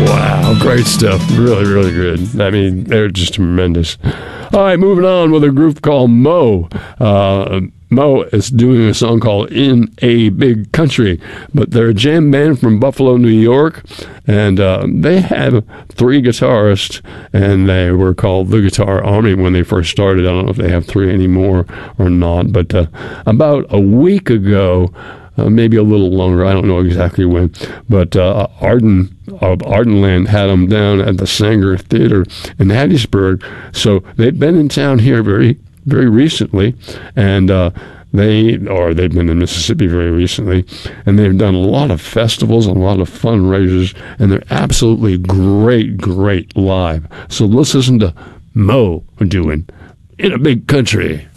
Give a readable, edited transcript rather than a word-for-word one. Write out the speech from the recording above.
Wow, great stuff. Really, really good. I mean, they're just tremendous. All right, moving on with a group called Mo. Mo is doing a song called In a Big Country, but they're a jam band from Buffalo, New York, and they had 3 guitarists, and they were called the Guitar Army when they first started. I don't know if they have 3 anymore or not, but about a week ago, maybe a little longer, I don't know exactly when, but Arden of Ardenland had them down at the Sanger Theater in Hattiesburg. So they've been in town here very, very recently, and they've been in Mississippi very recently, and they've done a lot of festivals and a lot of fundraisers, and they're absolutely great live. So let's listen to Mo doing In a Big Country.